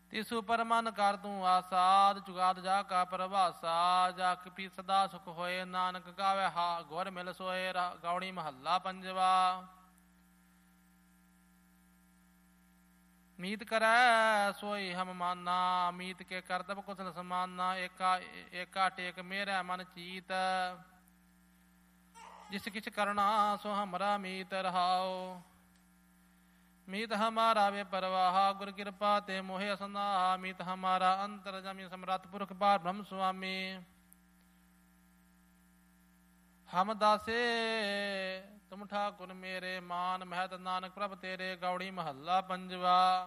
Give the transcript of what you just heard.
ਤਿਸੁ ਪਰ ਮਨ ਕਰ ਤੂੰ ਆਸਾਦ, ਜੁਗਾਦ ਜਾ ਕਾ ਪ੍ਰਭਾਸਾ। ਜਾ ਕੀ ਸਦਾ ਸੁਖ ਹੋਏ, ਨਾਨਕ ਗਾਵੇ ਹਾ ਗੁਰ ਮਿਲ ਸੋਏ। ਗੌੜੀ ਮਹੱਲਾ ਪੰਜਵਾ। ਮੀਤ ਕਰੈ ਸੋਈ ਹਮ ਮਾਨਾ, ਮੀਤ ਕੇ ਕਰਤਬ ਕੁਛ ਨ ਸਮਾਨਾ। ਏਕਾ ਟੇਕ ਮੇਰਾ ਮਨ ਚੀਤ, ਜਿਸ ਕਿਛ ਕਰਨਾ ਸੋ ਹਮਰਾ ਮੀਤ ਰਹਾਓ। ਮੀਤ ਹਮਾਰਾ ਵੇ ਪਰਵਾਹਾ, ਗੁਰ ਕਿਰਪਾ ਤੇ ਮੋਹਿ ਅਸਨਾਹਾ। ਮੀਤ ਹਮਾਰਾ ਅੰਤਰ ਜਮੀ, ਸਮਰੱਥ ਪੁਰਖ ਪਾਰ ਬ੍ਰਹਮ ਸੁਆਮੀ। ਹਮ ਦਾਸੇ ਤੁਮ ਠਾਕੁਰ ਮੇਰੇ, ਮਾਨ ਮਹਿਤ ਨਾਨਕ ਪ੍ਰਭ ਤੇਰੇ। ਗੌੜੀ ਮਹੱਲਾ ਪੰਜਵਾ।